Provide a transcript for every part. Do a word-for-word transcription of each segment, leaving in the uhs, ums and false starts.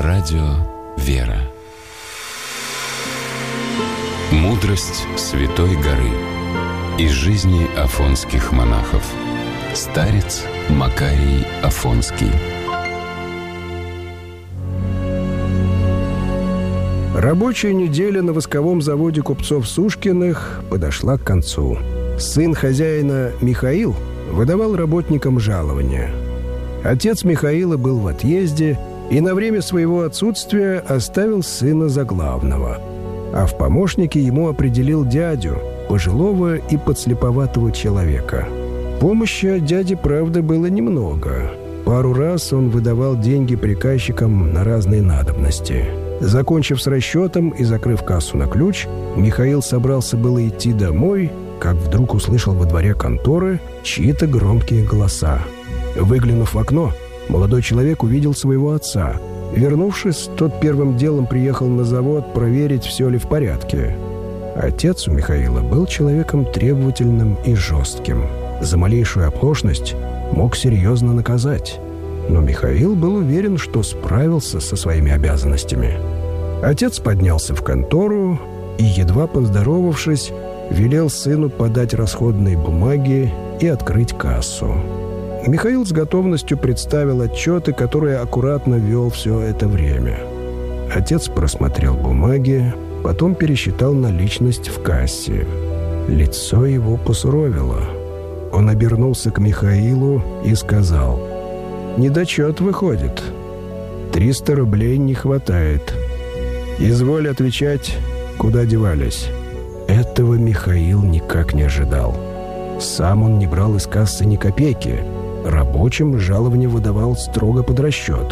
Радио «Вера». Мудрость Святой горы. Из жизни афонских монахов. Старец Макарий Афонский. Рабочая неделя на восковом заводе купцов Сушкиных подошла к концу. Сын хозяина Михаил выдавал работникам жалования. Отец Михаила был в отъезде и на время своего отсутствия оставил сына за главного. А в помощники ему определил дядю, пожилого и подслеповатого человека. Помощи от дяди, правда, было немного. Пару раз он выдавал деньги приказчикам на разные надобности. Закончив с расчетом и закрыв кассу на ключ, Михаил собрался было идти домой, как вдруг услышал во дворе конторы чьи-то громкие голоса. Выглянув в окно, молодой человек увидел своего отца. Вернувшись, тот первым делом приехал на завод проверить, все ли в порядке. Отец у Михаила был человеком требовательным и жестким. За малейшую оплошность мог серьезно наказать. Но Михаил был уверен, что справился со своими обязанностями. Отец поднялся в контору и, едва поздоровавшись, велел сыну подать расходные бумаги и открыть кассу. Михаил с готовностью представил отчеты, которые аккуратно вел все это время. Отец просмотрел бумаги, потом пересчитал наличность в кассе. Лицо его посуровило. Он обернулся к Михаилу и сказал: «Недочет выходит. Триста рублей не хватает. Изволь отвечать, куда девались». Этого Михаил никак не ожидал. Сам он не брал из кассы ни копейки. Рабочим жалование выдавал строго под расчет.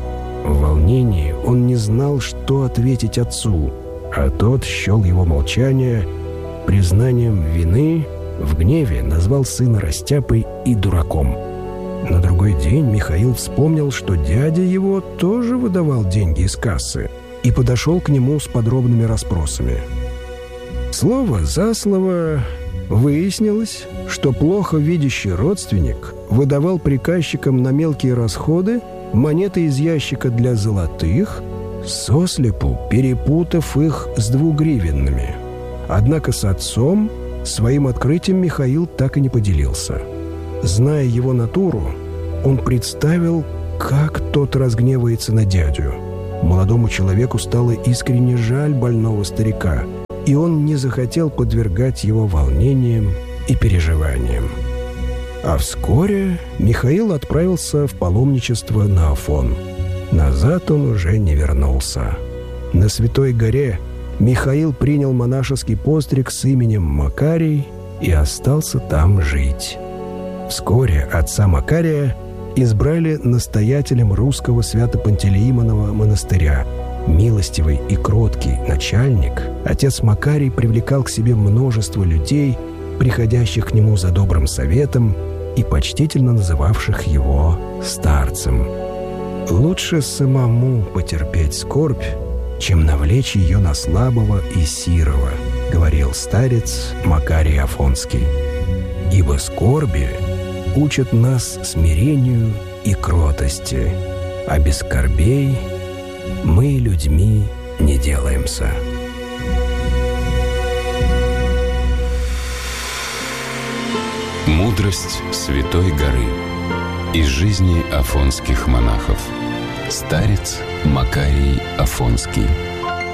В волнении он не знал, что ответить отцу, а тот счел его молчание признанием вины, в гневе назвал сына растяпой и дураком. На другой день Михаил вспомнил, что дядя его тоже выдавал деньги из кассы, и подошел к нему с подробными расспросами. Слово за слово выяснилось, что плохо видящий родственник выдавал приказчикам на мелкие расходы монеты из ящика для золотых, сослепу перепутав их с двугривенными. Однако с отцом своим открытием Михаил так и не поделился. Зная его натуру, он представил, как тот разгневается на дядю. Молодому человеку стало искренне жаль больного старика, и он не захотел подвергать его волнениям и переживаниям. А вскоре Михаил отправился в паломничество на Афон. Назад он уже не вернулся. На Святой горе Михаил принял монашеский постриг с именем Макарий и остался там жить. Вскоре отца Макария избрали настоятелем русского Свято-Пантелеимонова монастыря. Милостивый и кроткий начальник, отец Макарий привлекал к себе множество людей, приходящих к нему за добрым советом и почтительно называвших его старцем. «Лучше самому потерпеть скорбь, чем навлечь ее на слабого и сирого», — говорил старец Макарий Афонский. «Ибо скорби учат нас смирению и кротости, а без скорбей мы людьми не делаемся». Мудрость Святой горы. Из жизни афонских монахов. Старец Макарий Афонский.